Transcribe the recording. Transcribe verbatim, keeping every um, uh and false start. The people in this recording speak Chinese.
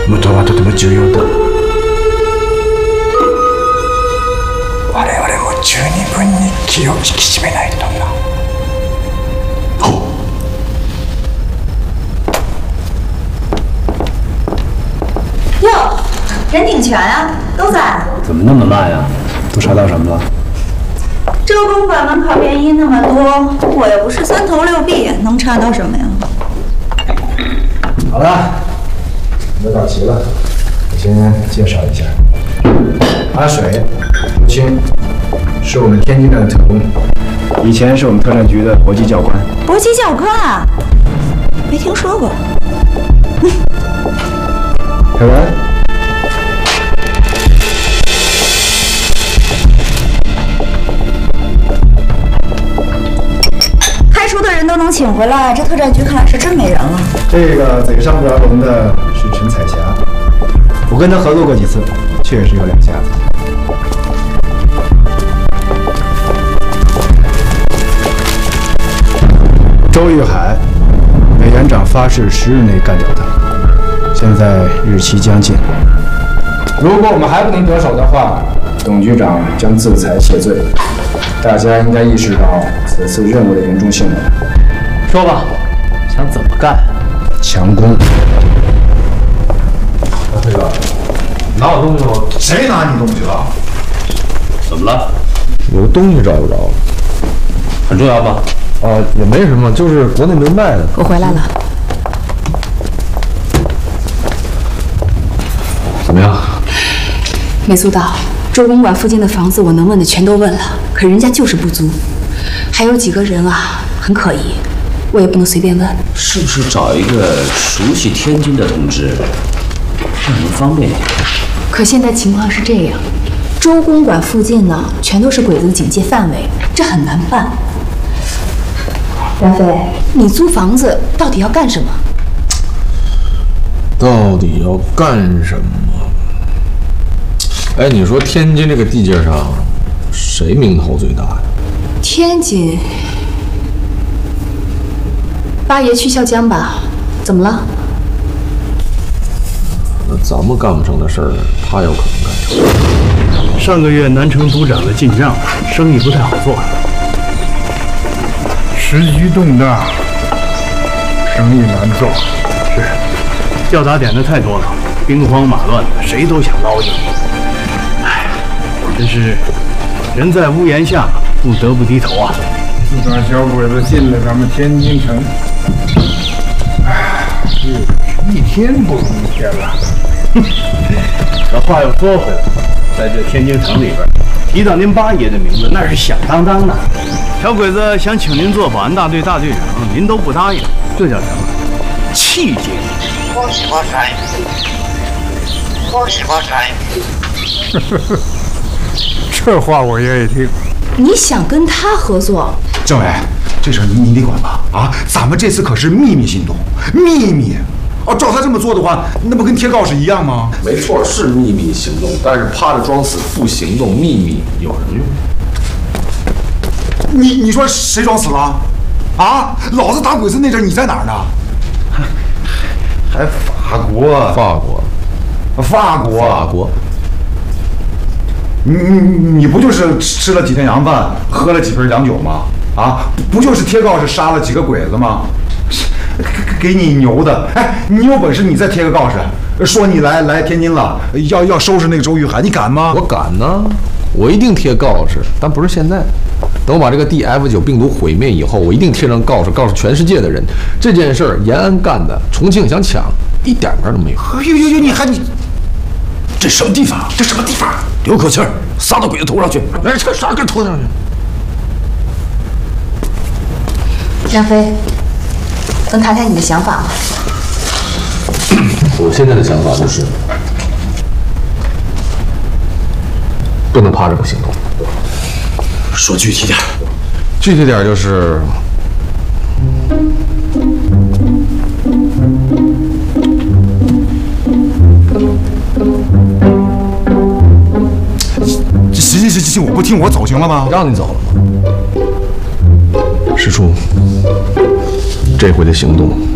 武藤はとても重要だ。我々も十二分に気を引き締めないとな。好。 哟，人挺全啊，都在。 怎么那么慢呀？都查到什么了？ 周公馆门考原因那么多，我又不是三头六臂，能查到什么呀？ 好了，都到齐了，我先介绍一下，阿水，吴清，是我们天津的特工，以前是我们特战局的搏击教官。 搏击教官啊？没听说过。 凯文。 人都能请回来，这特战局看来是真没人了。 这个嘴上不着龙的是陈彩霞，我跟他合作过几次，确实有两下子。周玉海，委员长发誓十日内干掉他，现在日期将近，如果我们还不能得手的话，董局长将自裁谢罪。大家应该意识到此次任务的严重性了。 说吧，想怎么干？ 强攻。 大飞哥，拿我东西了？谁拿你东西了？ 怎么了？ 有个东西找不着， 很重要吗？ 啊，也没什么，就是国内没卖的。 我回来了。 怎么样？ 没租到。周公馆附近的房子，我能问的全都问了，可人家就是不租。还有几个人啊，很可疑。 我也不能随便问， 是不是找一个熟悉天津的同志，让人方便一点？ 可现在情况是这样，周公馆附近呢，全都是鬼子的警戒范围，这很难办。张飞，你租房子到底要干什么？ 到底要干什么？哎，你说天津这个地界上，谁名头最大呀？ 天津。 八爷去孝江吧，怎么了？ 那咱们干不成的事儿，他有可能干成。 上个月南城督长的进账，生意不太好做， 时局动荡，生意难做。 是，叫打点的太多了，兵荒马乱的，谁都想捞一笔。哎，真是人在屋檐下，不得不低头啊。 自打小鬼子进了咱们天津城。 哎，一天不如一天了。 可话又说回来，在这天津城里边，提到您八爷的名字，那是响当当的。小鬼子想请您做保安大队大队长，您都不答应，这叫什么？气节！ 恭喜发财！恭喜发财！ 这话我愿意听。 你想跟他合作？ 政委，这事儿你你得管吧？啊，咱们这次可是秘密行动，秘密。哦，照他这么做的话，那不跟贴告示一样吗？ 没错，是秘密行动，但是趴着装死不行动，秘密有什么用？ 你你说谁装死了？啊，老子打鬼子那阵你在哪儿呢？ 还法国？ 法国？ 法国？ 法国？ 你你你不就是吃了几天洋饭，喝了几瓶洋酒吗？啊，不就是贴告示杀了几个鬼子吗？给你牛的！哎，你有本事你再贴个告示，说你来来天津了，要要收拾那个周玉海，你敢吗？ 我敢呢，我一定贴告示，但不是现在。等我把这个 D F 九 病毒毁灭以后，我一定贴张告示，告诉全世界的人，这件事儿延安干的，重庆想抢，一点边都没有。 哎呦呦呦，你还你， 这什么地方？这什么地方？留口气儿，撒到鬼子头上去！哎，这啥给头上去？ 张飞，能谈谈你的想法吗？ 我现在的想法就是，不能趴着不行动。 说具体点。 具体点就是， 行行行行，我不听，我走行了吗？ 让你走了吗？师叔，这回的行动